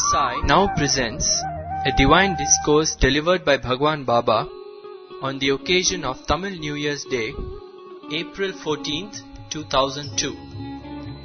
Sai now presents a divine discourse delivered by Bhagwan Baba on the occasion of Tamil New Year's Day, April 14th, 2002.